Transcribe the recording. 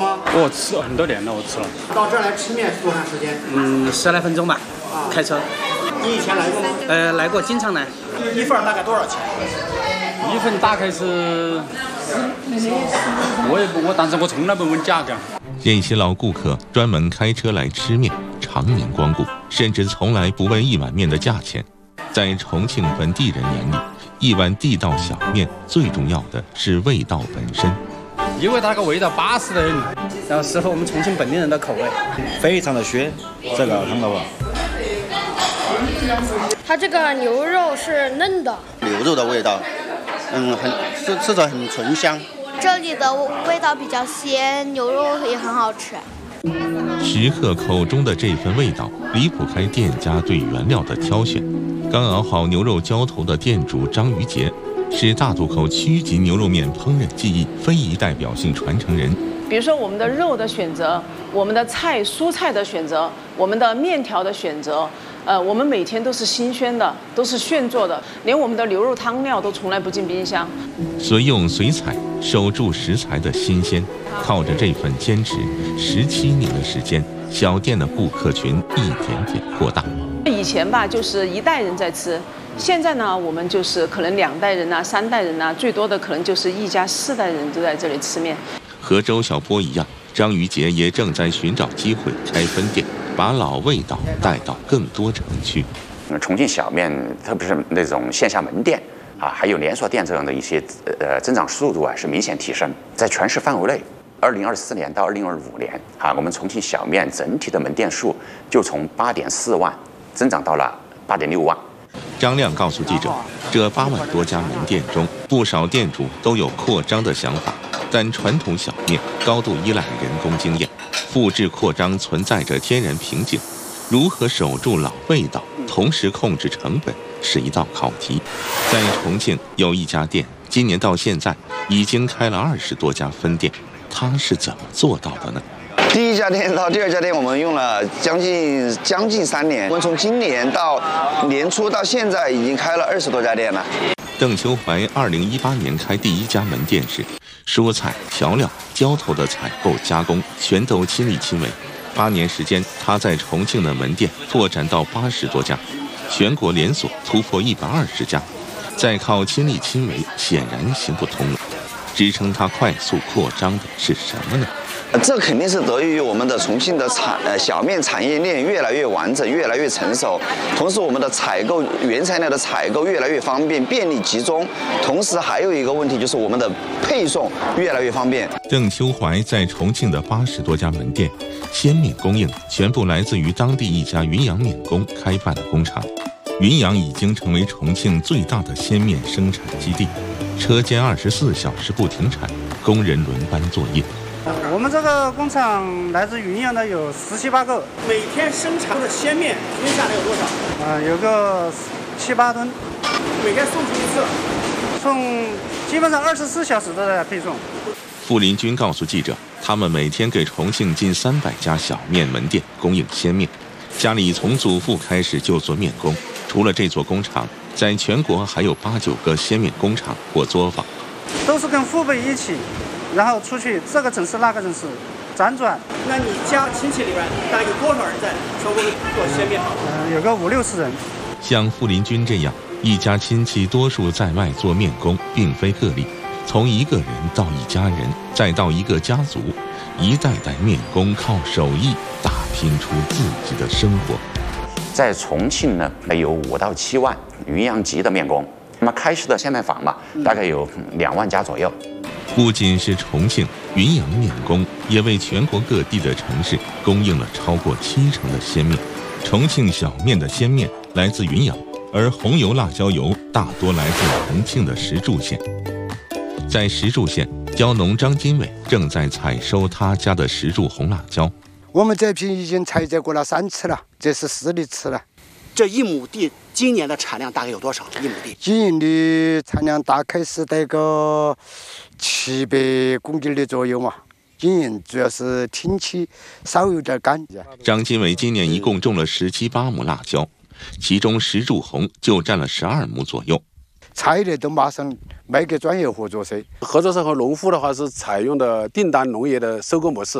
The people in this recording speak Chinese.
吗？ 我吃很多年了，我吃了。 到这儿来吃面是多长时间 ？10来分钟吧，开车。 你以前来过吗？ 来过，经常来。 一份大概多少钱？ 一份大概是但是我从来不问价格。 这些老顾客专门开车来吃面，常年光顾，甚至从来不问一碗面的价钱。在重庆本地人眼里，一碗地道小面最重要的是味道本身， 因为它个味道巴适得很， 然后适合我们重庆本地人的口味， 非常的鲜，这个汤头啊。 它这个牛肉是嫩的， 牛肉的味道，吃着很醇香。 这里的味道比较鲜，牛肉也很好吃。 食客口中的这份味道离不开店家对原料的挑选。刚熬好牛肉浇头的店主张于杰是大渡口区级牛肉面烹饪技艺非遗代表性传承人。 比如说我们的肉的选择，我们的蔬菜的选择，我们的面条的选择，我们每天都是新鲜的，都是现做的，连我们的牛肉汤料都从来不进冰箱。 随用随采，守住食材的新鲜，靠着这份坚持，17年的时间，小店的顾客群一点点扩大。 以前吧，就是一代人在吃，现在呢，我们就是可能2代人啊、3代人啊，最多的可能就是一家4代人都在这里吃面。 和周小波一样，张于杰也正在寻找机会开分店，把老味道带到更多城区。 重庆小面，特别是那种线下门店啊，还有连锁店这样的一些增长速度啊，是明显提升。在全市范围内，2024年到2025年啊，我们重庆小面整体的门店数就从8.4万增长到了8.6万。 张亮告诉记者，这8万多家门店中，不少店主都有扩张的想法，但传统小面高度依赖人工经验，复制扩张存在着天然瓶颈。如何守住老味道，同时控制成本，是一道考题。在重庆有一家店，今年到现在已经开了20多家分店，它是怎么做到的呢？ 第一家店到第2家店，我们用了将近3年。我们从今年到年初到现在，已经开了20多家店了。 邓秋怀2018年开第1家门店时，蔬菜、调料、浇头的采购加工全都亲力亲为。8年时间，他在重庆的门店拓展到80多家，全国连锁突破120家。再靠亲力亲为，显然行不通了。支撑他快速扩张的是什么呢？ 这肯定是得益于我们的重庆的小面产业链越来越完整，越来越成熟。同时，我们的采购原材料的采购越来越方便，便利集中。同时，还有一个问题就是我们的配送越来越方便。 邓秋怀在重庆的80多家门店，鲜面供应全部来自于当地一家云阳面工开办的工厂。云阳已经成为重庆最大的鲜面生产基地，车间24小时不停产，工人轮班作业。 我们这个工厂来自云阳的有17、8个， 每天生产的鲜面平均下来有多少？ 有个7、8吨。 每天送出一次？ 基本上24小时都在配送。 傅林军告诉记者，他们每天给重庆近300家小面门店供应鲜面，家里从祖父开始就做面工。除了这座工厂，在全国还有8、9个鲜面工厂或作坊， 都是跟父辈一起。然后出去这个城市那个城市辗转。 那你家亲戚里边大概有多少人在全国做鲜面？ 有个50、60人。 像傅林军这样一家亲戚多数在外做面工，并非个例。从一个人到一家人，再到一个家族，一代代面工靠手艺打拼出自己的生活。 在重庆呢，有5到7万云阳籍的面工。那么开设的鲜面坊嘛，大概有2万家左右。 不仅是重庆，云阳面工也为全国各地的城市供应了超过70%的鲜面。重庆小面的鲜面来自云阳，而红油辣椒油大多来自重庆的石柱县。在石柱县，椒农张金伟正在采收他家的石柱红辣椒。 我们这批已经采摘过了3次了，这是4例次了。 这1亩地今年的产量大概有多少？1亩地今年的产量大概是得个700公斤的左右嘛。今年主要是天气稍有点干。 张金伟今年一共种了17、8亩辣椒，其中石柱红就占了12亩左右。 采的都马上卖给专业合作社。 合作社和农户的话是采用的订单农业的收购模式。